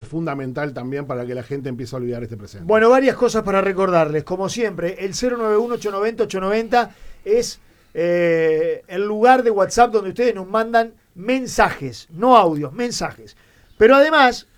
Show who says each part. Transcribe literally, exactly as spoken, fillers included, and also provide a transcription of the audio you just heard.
Speaker 1: fundamental también para que la gente empiece a olvidar este presente.
Speaker 2: Bueno, varias cosas para recordarles. Como siempre, el cero nueve uno, ocho nueve cero, ocho nueve cero es eh, el lugar de WhatsApp donde ustedes nos mandan mensajes, no audios, mensajes. Pero además,